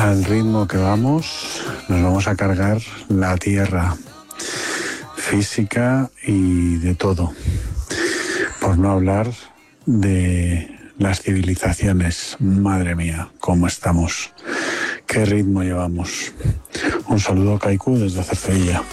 Al ritmo que vamos, nos vamos a cargar la tierra física y de todo. Por no hablar de las civilizaciones. Madre mía, cómo estamos. Qué ritmo llevamos. Un saludo, Kaiku, desde Cercedilla.